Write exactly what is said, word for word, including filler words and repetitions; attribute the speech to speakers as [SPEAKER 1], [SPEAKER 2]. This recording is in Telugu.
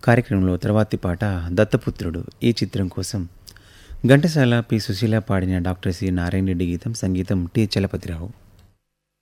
[SPEAKER 1] కార్యక్రమంలో తర్వాతి పాట దత్తపుత్రుడు ఈ చిత్రం కోసం ఘంటసాల పి సుశీల పాడిన డాక్టర్ సి నారాయణ రెడ్డి గీతం, సంగీతం టి చలపతిరావు.